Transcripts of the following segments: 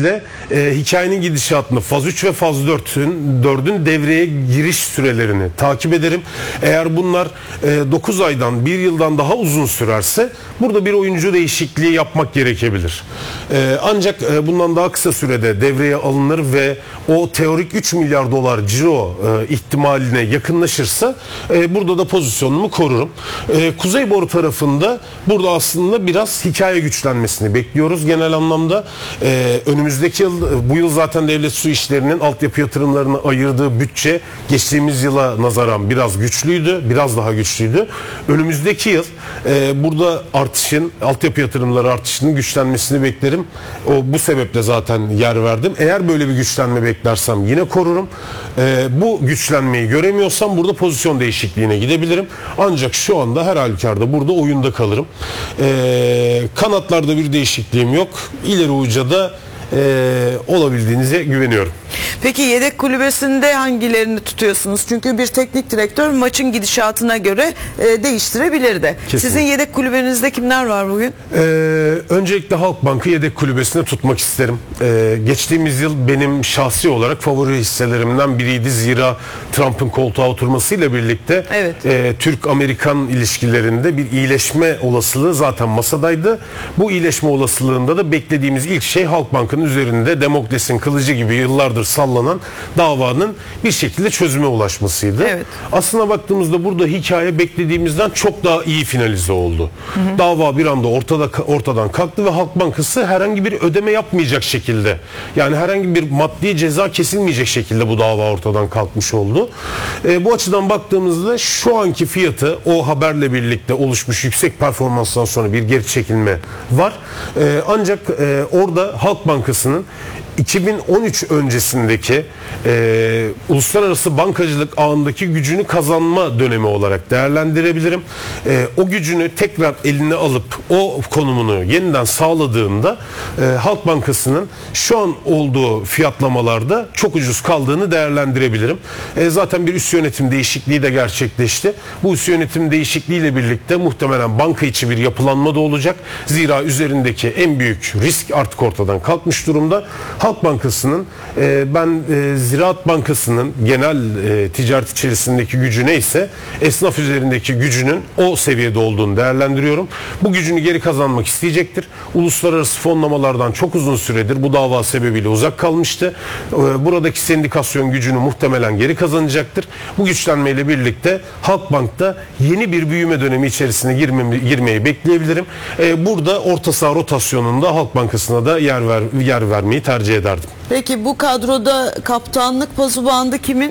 özellikle hikayenin gidişatını faz 3 ve faz 4'ün devreye giriş sürelerini takip ederim. Eğer bunlar 9 aydan 1 yıldan daha uzun sürerse burada bir oyuncu değişikliği yapmak gerekebilir. Ancak bundan daha kısa sürede devreye alınır ve o teorik 3 milyar dolar ciro ihtimaline yakınlaşırsa burada da pozisyonumu korurum. Kuzey boru tarafında burada aslında biraz hikaye güçlenmesini bekliyoruz genel anlamda. Önümüzdeki yıl, bu yıl zaten devlet su işlerinin altyapı yatırımlarına ayırdığı bütçe geçtiğimiz yıla nazaran biraz güçlüydü, biraz daha güçlüydü. Önümüzdeki yıl burada altyapı yatırımları artışının güçlenmesini beklerim. Bu sebeple zaten yer verdim. Eğer böyle bir güçlenme beklersem yine korurum. Bu güçlenmeyi göremiyorsam burada pozisyon değişikliğine gidebilirim. Ancak şu anda her halükarda burada oyunda kalırım. Kanatlarda bir değişikliğim yok. İleri uca da olabildiğinize güveniyorum. Peki yedek kulübesinde hangilerini tutuyorsunuz? Çünkü bir teknik direktör maçın gidişatına göre değiştirebilir de. Kesinlikle. Sizin yedek kulübenizde kimler var bugün? Öncelikle Halkbank'ı yedek kulübesine tutmak isterim. Geçtiğimiz yıl benim şahsi olarak favori hisselerimden biriydi. Zira Trump'ın koltuğa oturmasıyla birlikte evet, Türk-Amerikan ilişkilerinde bir iyileşme olasılığı zaten masadaydı. Bu iyileşme olasılığında da beklediğimiz ilk şey Halkbank'ın üzerinde Damokles'in kılıcı gibi yıllardır sallanan davanın bir şekilde çözüme ulaşmasıydı. Evet. Aslına baktığımızda burada hikaye beklediğimizden çok daha iyi finalize oldu. Dava bir anda ortadan kalktı ve Halk Bankası herhangi bir ödeme yapmayacak şekilde, yani herhangi bir maddi ceza kesilmeyecek şekilde bu dava ortadan kalkmış oldu. Bu açıdan baktığımızda şu anki fiyatı, o haberle birlikte oluşmuş yüksek performanstan sonra bir geri çekilme var. Ancak orada Halk Bankası'nın 2013 öncesindeki uluslararası bankacılık ağındaki gücünü kazanma dönemi olarak değerlendirebilirim. O gücünü tekrar eline alıp o konumunu yeniden sağladığında Halk Bankası'nın şu an olduğu fiyatlamalarda çok ucuz kaldığını değerlendirebilirim. Zaten bir üst yönetim değişikliği de gerçekleşti. Bu üst yönetim değişikliğiyle birlikte muhtemelen banka içi bir yapılanma da olacak. Zira üzerindeki en büyük risk artık ortadan kalkmış durumda. Halk Bankası'nın ben Ziraat Bankası'nın genel ticaret içerisindeki gücü neyse esnaf üzerindeki gücünün o seviyede olduğunu değerlendiriyorum. Bu gücünü geri kazanmak isteyecektir. Uluslararası fonlamalardan çok uzun süredir bu dava sebebiyle uzak kalmıştı. Buradaki sendikasyon gücünü muhtemelen geri kazanacaktır. Bu güçlenmeyle birlikte Halkbank'ta yeni bir büyüme dönemi içerisine girmeyi bekleyebilirim. Burada orta saha rotasyonunda Halk Bankası'na da yer vermeyi tercih ederdim. Peki bu kadroda kaptanlık pazubandı kimin?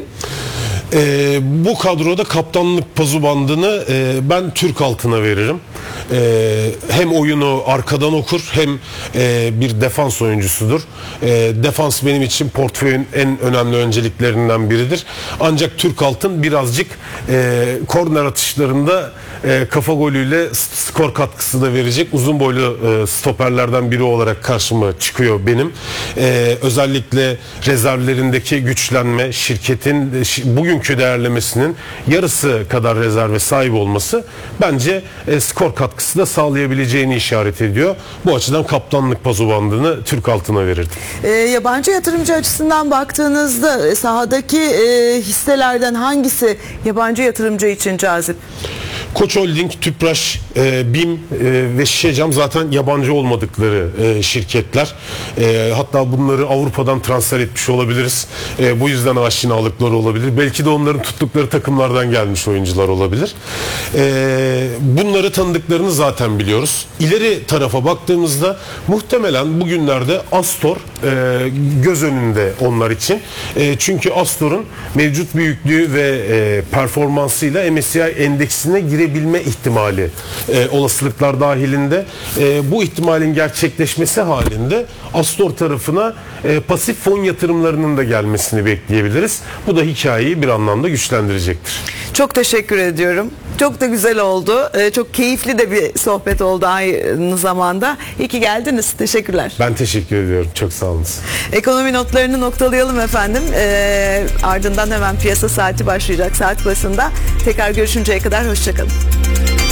Bu kadroda kaptanlık pazubandını ben Türk Altın'a veririm. Hem oyunu arkadan okur hem bir defans oyuncusudur. Defans benim için portföyün en önemli önceliklerinden biridir. Ancak Türk Altın birazcık korner atışlarında kafa golüyle skor katkısı da verecek uzun boylu stoperlerden biri olarak karşıma çıkıyor benim. Özellikle rezervlerindeki güçlenme, şirketin bugünkü değerlemesinin yarısı kadar rezerve sahip olması bence skor katkısı da sağlayabileceğini işaret ediyor. Bu açıdan kaptanlık pazubandını Türk Altın'a verirdim. Yabancı yatırımcı açısından baktığınızda sahadaki hisselerden hangisi yabancı yatırımcı için cazip? Koç Holding, Tüpraş, BİM ve Şişecam zaten yabancı olmadıkları şirketler. Hatta bunları Avrupa'dan transfer etmiş olabiliriz. Bu yüzden aşinalıkları olabilir. Belki de onların tuttukları takımlardan gelmiş oyuncular olabilir. Bunları tanıdıklarını zaten biliyoruz. İleri tarafa baktığımızda muhtemelen bugünlerde Astor göz önünde onlar için. Çünkü Astor'un mevcut büyüklüğü ve performansıyla MSCI endeksine girebilme ihtimali olasılıklar dahilinde. Bu ihtimalin gerçekleşmesi halinde Astor tarafına pasif fon yatırımlarının da gelmesini bekleyebiliriz. Bu da hikayeyi bir anlamda güçlendirecektir. Çok teşekkür ediyorum. Çok da güzel oldu. Çok keyifli de bir sohbet oldu aynı zamanda. İyi ki geldiniz. Teşekkürler. Ben teşekkür ediyorum. Çok sağ olun. Ekonomi notlarını noktalayalım efendim. Ardından hemen piyasa saati başlayacak. Saat başında tekrar görüşünceye kadar hoşçakalın.